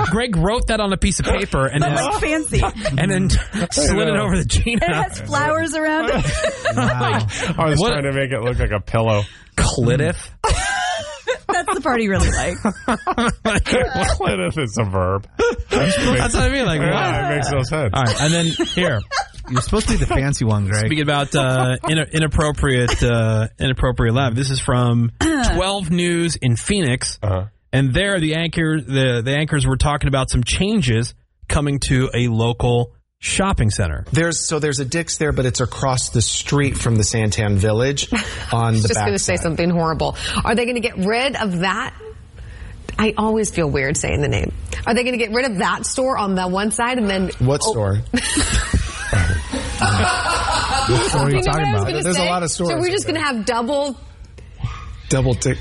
Greg wrote that on a piece of paper and but like fancy. And then slid it over the Gina. It has flowers around it. Wow. I was trying to make it look like a pillow. Clitif? That's the part he really likes. Clitif is a verb. That's what I mean. Like, yeah, it makes no sense. All right, and then here. You're supposed to be the fancy one, Greg. Speaking about inappropriate laugh, this is from 12 News in Phoenix, and there the anchors were talking about some changes coming to a local shopping center. There's a Dick's there, but it's across the street from the Santan Village on the back. Just going to say something horrible. Are they going to get rid of that? I always feel weird saying the name. Are they going to get rid of that store on the one side and then... What store? What store are you talking about? There's a lot of stores. So we're just going to have double tick.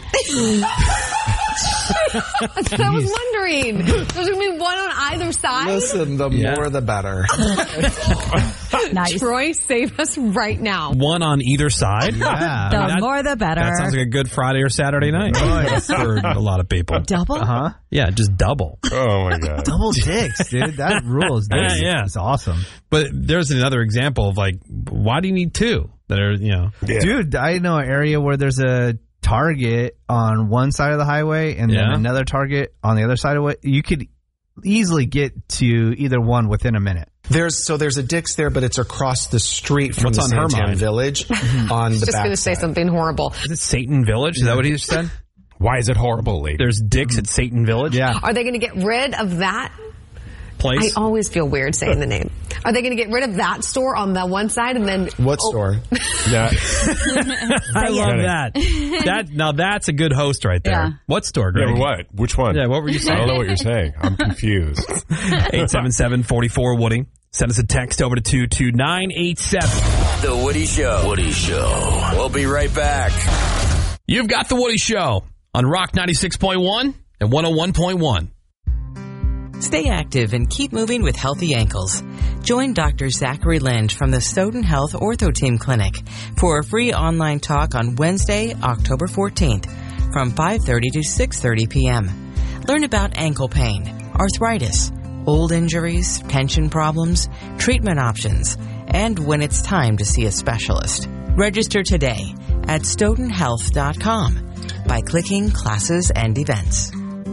That's what I was wondering. There's going to be one on either side. Listen, the more the better. Nice. Troy, save us right now. One on either side? Yeah. The more the better. That sounds like a good Friday or Saturday night for a lot of people. Double? Uh-huh. Yeah, just double. Oh, my God. Double dicks, dude. That rules. Yeah. It's awesome. But there's another example of, like, why do you need two that are, Yeah. Dude, I know an area where there's a Target on one side of the highway and then another Target on the other side of it. You could easily get to either one within a minute. There's a Dick's there, but it's across the street from What's the on her Santan mind? Village on the Just back. going to say something horrible. Is it Satan Village? Is that what he just said? Why is it horrible, lady? There's Dick's at Satan Village? Yeah. Are they going to get rid of that? Place? I always feel weird saying the name. Are they going to get rid of that store on the one side and then... What store? Yeah. I love that. Now that's a good host right there. Yeah. What store, Greg? Yeah, what? Which one? Yeah, what were you I saying? don't know what you're saying. I'm confused. 877-44-WOODY. Send us a text over to 22987. The Woody Show. Woody Show. We'll be right back. You've got The Woody Show on Rock 96.1 and 101.1. Stay active and keep moving with healthy ankles. Join Dr. Zachary Lynch from the Stoughton Health Ortho Team Clinic for a free online talk on Wednesday, October 14th from 5:30 to 6:30 p.m. Learn about ankle pain, arthritis, old injuries, tension problems, treatment options, and when it's time to see a specialist. Register today at stoughtonhealth.com by clicking Classes and Events.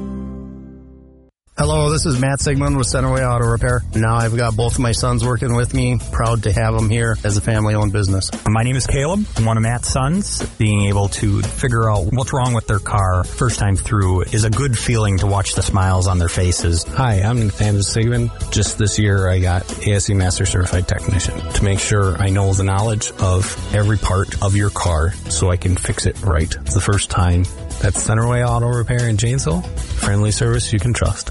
Hello, this is Matt Sigmund with Centerway Auto Repair. Now I've got both of my sons working with me. Proud to have them here as a family-owned business. My name is Caleb. I'm one of Matt's sons. Being able to figure out what's wrong with their car first time through is a good feeling to watch the smiles on their faces. Hi, I'm Nathaniel Sigmund. Just this year I got ASE Master Certified Technician to make sure I know the knowledge of every part of your car so I can fix it right. It's the first time. That's Centerway Auto Repair in Janesville. Friendly service you can trust.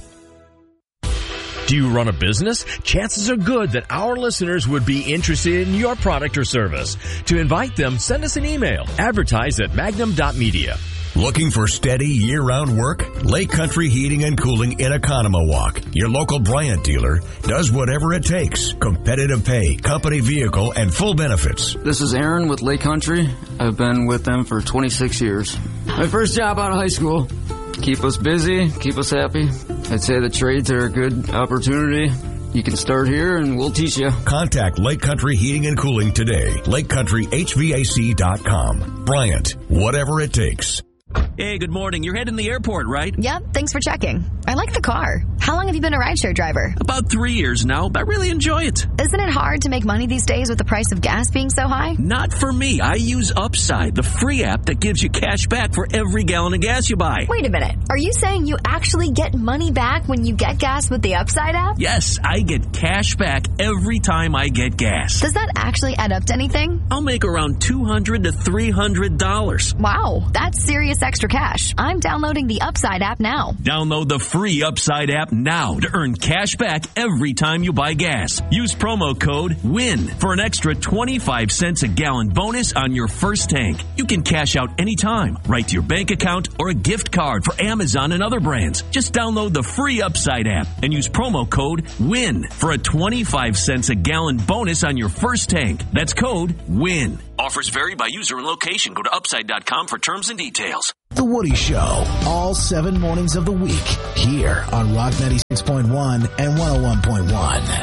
Do you run a business? Chances are good that our listeners would be interested in your product or service. To invite them, send us an email. Advertise at magnum.media. Looking for steady year-round work? Lake Country Heating and Cooling in Economawalk, your local Bryant dealer, does whatever it takes. Competitive pay, company vehicle, and full benefits. This is Aaron with Lake Country. I've been with them for 26 years. My first job out of high school. Keep us busy, keep us happy. I'd say the trades are a good opportunity. You can start here and we'll teach you. Contact Lake Country Heating and Cooling today. LakeCountryHVAC.com. Bryant, whatever it takes. Hey, good morning. You're heading to the airport, right? Yep, thanks for checking. I like the car. How long have you been a rideshare driver? About 3 years now, but I really enjoy it. Isn't it hard to make money these days with the price of gas being so high? Not for me. I use Upside, the free app that gives you cash back for every gallon of gas you buy. Wait a minute. Are you saying you actually get money back when you get gas with the Upside app? Yes, I get cash back every time I get gas. Does that actually add up to anything? I'll make around $200 to $300. Wow, that's serious extra cash. I'm downloading the Upside app now. Download the free Upside app now to earn cash back every time you buy gas. Use promo code WIN for an extra 25 cents a gallon bonus on your first tank. You can cash out anytime, right to your bank account or a gift card for Amazon and other brands. Just download the free Upside app and use promo code WIN for a 25 cents a gallon bonus on your first tank. That's code WIN. Offers vary by user and location. Go to upside.com for terms and details. The Woody Show, all 7 mornings of the week, here on Rock 96.1 and 101.1.